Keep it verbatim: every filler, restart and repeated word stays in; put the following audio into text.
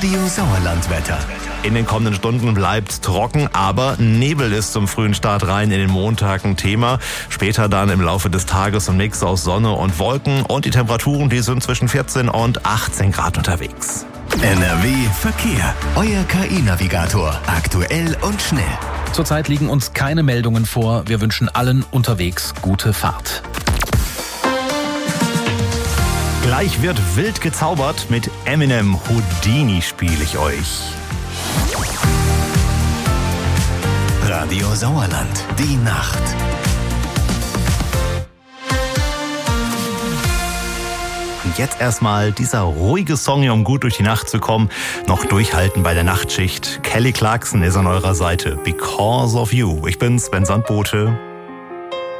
Radio Sauerland-Wetter. In den kommenden Stunden bleibt trocken, aber Nebel ist zum frühen Start rein in den Montag ein Thema. Später dann im Laufe des Tages ein Mix aus Sonne und Wolken und die Temperaturen, die sind zwischen vierzehn und achtzehn Grad unterwegs. N R W Verkehr. Euer K I-Navigator. Aktuell und schnell. Zurzeit liegen uns keine Meldungen vor. Wir wünschen allen unterwegs gute Fahrt. Gleich wird wild gezaubert. Mit Eminem Houdini spiele ich euch. Radio Sauerland. Die Nacht. Und jetzt erstmal dieser ruhige Song hier, um gut durch die Nacht zu kommen. Noch durchhalten bei der Nachtschicht. Kelly Clarkson ist an eurer Seite. Because of You. Ich bin Sven Sandbote.